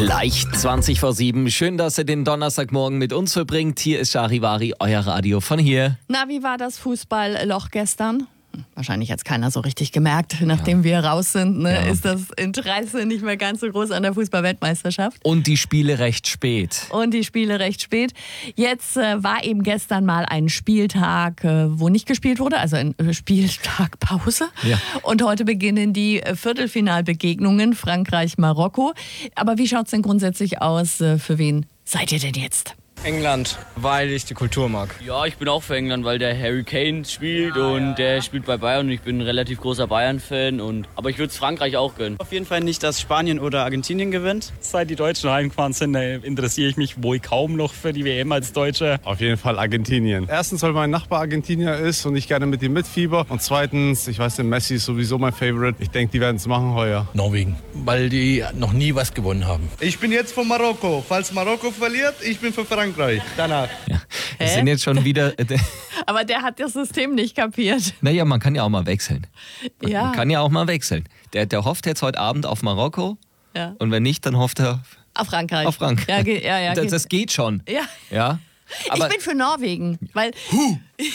Gleich 20 vor 7. Schön, dass ihr den Donnerstagmorgen mit uns verbringt. Hier ist Charivari, euer Radio von hier. Na, wie war das Fußballloch gestern? Wahrscheinlich hat es keiner so richtig gemerkt. Nachdem wir raus sind, ist das Interesse nicht mehr ganz so groß an der Fußball-Weltmeisterschaft. Und die Spiele recht spät. Jetzt war eben gestern mal ein Spieltag, wo nicht gespielt wurde, also ein Spieltagpause. Ja. Und heute beginnen die Viertelfinalbegegnungen Frankreich-Marokko. Aber wie schaut es denn grundsätzlich aus? Für wen seid ihr denn jetzt? England, weil ich die Kultur mag. Ja, ich bin auch für England, weil der Harry Kane spielt der spielt bei Bayern und ich bin ein relativ großer Bayern-Fan. Aber ich würde es Frankreich auch gönnen. Auf jeden Fall nicht, dass Spanien oder Argentinien gewinnt. Seit die Deutschen heimgefahren sind, interessiere ich mich wohl kaum noch für die WM als Deutsche. Auf jeden Fall Argentinien. Erstens, weil mein Nachbar Argentinier ist und ich gerne mit ihm mitfieber. Und zweitens, ich weiß, der Messi ist sowieso mein Favorite. Ich denke, die werden es machen heuer. Norwegen, weil die noch nie was gewonnen haben. Ich bin jetzt von Marokko. Falls Marokko verliert, ich bin für Frankreich. Danach. Ja. Wir sind jetzt schon wieder... Aber der hat das System nicht kapiert. Naja, man kann ja auch mal wechseln. Ja. Man kann ja auch mal wechseln. Der hofft jetzt heute Abend auf Marokko. Ja. Und wenn nicht, dann hofft er Auf Frankreich. auf Frankreich. Ja, das geht schon. Ja. Ja? Ich bin für Norwegen, weil